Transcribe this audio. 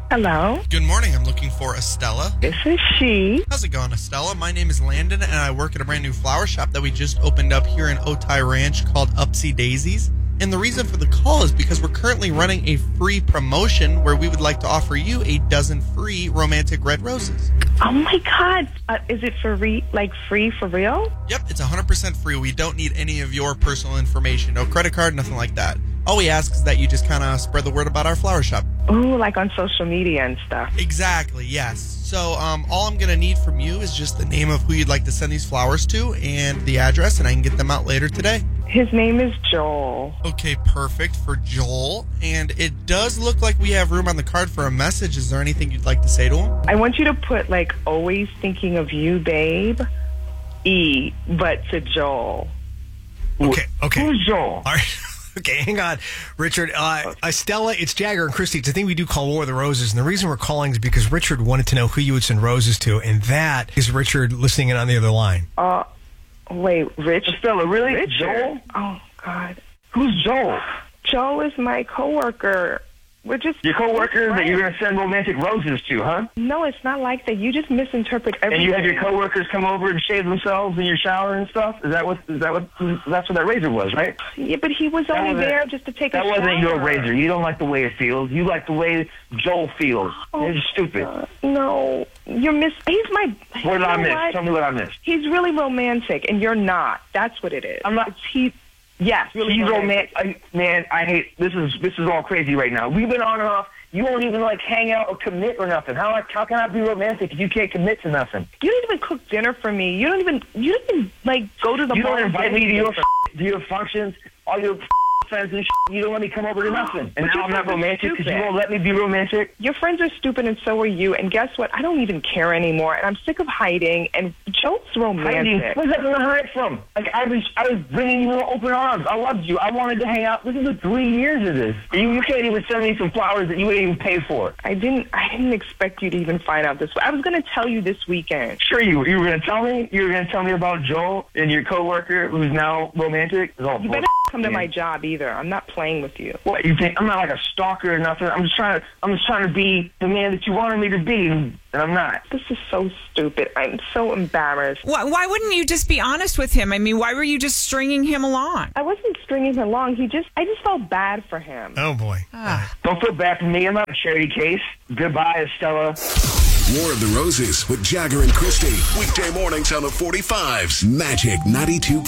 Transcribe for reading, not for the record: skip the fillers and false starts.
Hello. Good morning. I'm looking for Estella. This is she. How's it going, Estella? My name is Landon, and I work at a brand new flower shop that we just opened up here in Otay Ranch called Upsy Daisies. And the reason for the call is because we're currently running a free promotion where we would like to offer you a dozen free romantic red roses. Oh my God. Is it free for real? Yep, it's 100% free. We don't need any of your personal information. No credit card, nothing like that. All we ask is that you just kind of spread the word about our flower shop. Ooh, like on social media and stuff. Exactly, yes. So all I'm going to need from you is just the name of who you'd like to send these flowers to and the address, and I can get them out later today. His name is Joel. Okay, perfect for Joel. And it does look like we have room on the card for a message. Is there anything you'd like to say to him? I want you to put, always thinking of you, babe. E, but to Joel. Okay. Who's Joel? All right. Okay, hang on, Richard. Stella, it's Jagger and Christy. It's a thing we do call War of the Roses, and the reason we're calling is because Richard wanted to know who you would send roses to, and that is Richard listening in on the other line. Wait, Stella, really? Richard? Joel? Oh, God. Who's Joel? Joel is my coworker. We're just Your coworker that you're going to send romantic roses to, huh? No, it's not like that. You just misinterpret everything. And you have your coworkers come over and shave themselves in your shower and stuff? That's what that razor was, right? Yeah, but he was only there just to take a shower. That wasn't your razor. You don't like the way it feels. You like the way Joel feels. It's stupid. No, he's my... What did I miss? Tell me what I missed. He's really romantic, and you're not. That's what it is. I'm not... Yes, really He's romantic. Man, I hate... This is all crazy right now. We've been on and off. You won't even, hang out or commit or nothing. How can I be romantic if you can't commit to nothing? You don't even cook dinner for me. You don't even go to the mall. You don't invite me to your functions, all your friends and you don't let me come over to nothing. And now I'm not romantic because you won't let me be romantic. Your friends are stupid and so are you. And guess what? I don't even care anymore. And I'm sick of hiding. And Joel's romantic. Where's that going to hide from? I was bringing you open arms. I loved you. I wanted to hang out. This is 3 years of this. You can't even send me some flowers that you didn't even pay for. I didn't expect you to even find out this way. I was going to tell you this weekend. Sure, you were going to tell me? You were going to tell me about Joel and your coworker who's now romantic? You better come to my job either. I'm not playing with you. What, you think I'm not like a stalker or nothing? I'm just trying to be the man that you wanted me to be, and I'm not. This is so stupid. I'm so embarrassed. Why wouldn't you just be honest with him? I mean, why were you just stringing him along? I wasn't stringing him along. I just felt bad for him. Oh, boy. Don't feel bad for me. I'm not a charity case. Goodbye, Estella. War of the Roses with Jagger and Christy. Weekday mornings on the 45s. Magic 92.